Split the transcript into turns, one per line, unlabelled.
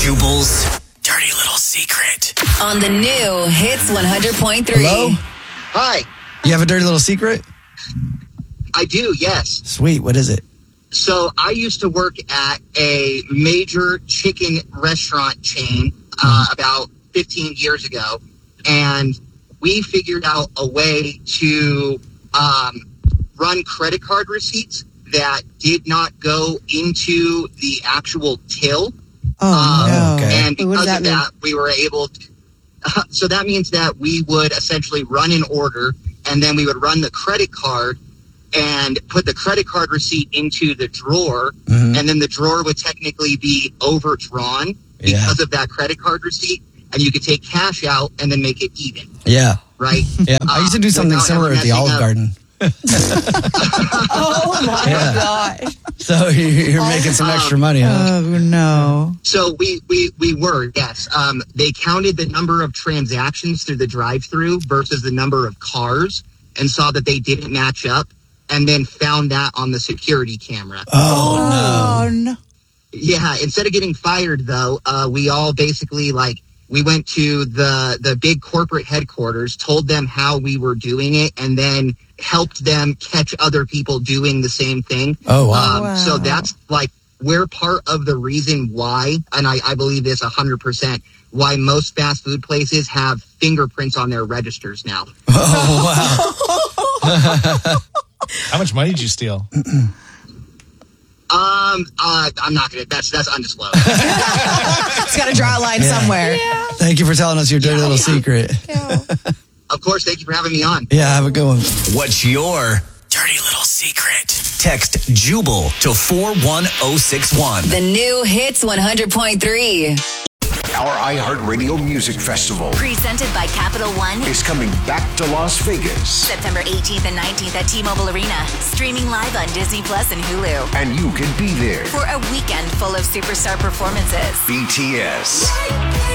Jubal's dirty little secret.
On the new Hits 100.3.
Hello?
Hi.
You have a dirty little secret?
I do, yes.
Sweet. What is it?
So I used to work at a major chicken restaurant chain about 15 years ago, and we figured out a way to run credit card receipts that did not go into the actual till.
Oh, okay.
And because of that, we were able to... so that means that we would essentially run an order, and then we would run the credit card and put the credit card receipt into the drawer, and then the drawer would technically be overdrawn because of that credit card receipt, and you could take cash out and then make it even.
Yeah.
Right?
Yeah. I used to do something similar at the Olive Garden.
Oh my gosh.
So you're making some extra money, huh?
Oh no.
So we were, yes. They counted the number of transactions through the drive-thru versus the number of cars and saw that they didn't match up, and then found that on the security camera.
Oh no.
Yeah, instead of getting fired, though, we all basically, we went to the big corporate headquarters, told them how we were doing it, and then helped them catch other people doing the same thing.
Oh, wow.
So that's, we're part of the reason why, and I believe this 100%, why most fast food places have fingerprints on their registers now.
Oh, wow.
How much money did you steal?
I'm not gonna. That's undisclosed.
It's got to draw a line somewhere.
Yeah.
Thank you for telling us your dirty little secret.
Of course. Thank you for having me on.
Yeah, have a good one.
What's your dirty little secret? Text Jubal to 41061.
The new Hits 100.3.
Our iHeartRadio Music Festival
Presented by Capital One
is coming back to Las Vegas.
September 18th and 19th at T-Mobile Arena. Streaming live on Disney Plus and Hulu.
And you can be there.
For a weekend full of superstar performances.
BTS,